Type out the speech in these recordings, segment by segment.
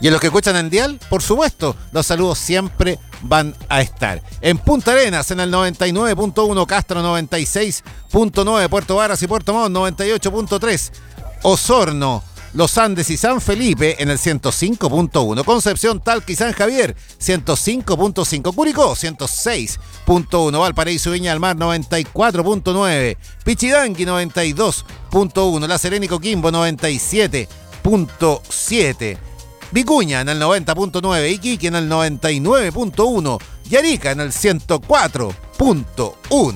Y a los que escuchan en Dial, por supuesto, los saludos siempre van a estar. En Punta Arenas, en el 99.1, Castro 96.9, Puerto Varas y Puerto Montt 98.3, Osorno, Los Andes y San Felipe en el 105.1, Concepción, Talca y San Javier 105.5, Curicó 106.1, Valparaíso, Viña del Mar 94.9, Pichidangui 92.1, La Serena y Coquimbo 97.7, Vicuña en el 90.9, Iquique en el 99.1 y Arica en el 104.1.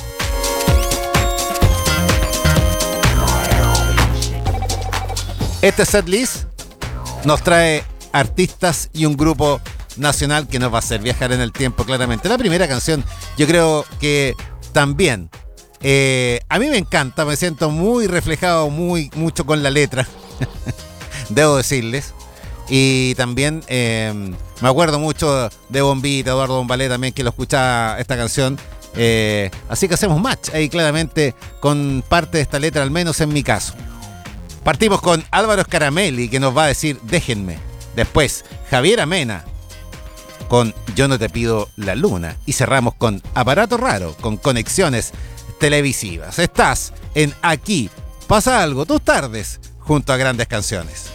Este setlist nos trae artistas y un grupo nacional que nos va a hacer viajar en el tiempo claramente. La primera canción yo creo que también a mí me encanta, me siento muy reflejado mucho con la letra, debo decirles. Y también me acuerdo mucho de Bombita, Eduardo Bombalé también, que lo escuchaba esta canción. Así que hacemos match ahí claramente con parte de esta letra, al menos en mi caso. Partimos con Álvaro Scaramelli, que nos va a decir Déjenme. Después Javier Amena con Yo no te pido la luna. Y cerramos con Aparato Raro, con Conexiones Televisivas. Estás en Aquí Pasa Algo, tus tardes, junto a grandes canciones.